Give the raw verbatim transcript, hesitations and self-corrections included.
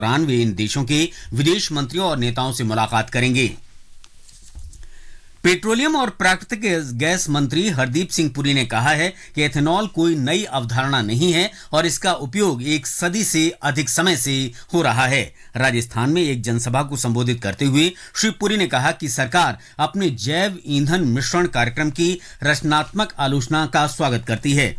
दौरान वे इन देशों के विदेश मंत्रियों और नेताओं से मुलाकात करेंगे। पेट्रोलियम और प्राकृतिक गैस मंत्री हरदीप सिंह पुरी ने कहा है कि एथेनॉल कोई नई अवधारणा नहीं है और इसका उपयोग एक सदी से अधिक समय से हो रहा है। राजस्थान में एक जनसभा को संबोधित करते हुए श्री पुरी ने कहा कि सरकार अपने जैव ईंधन मिश्रण कार्यक्रम की रचनात्मक आलोचना का स्वागत करती है।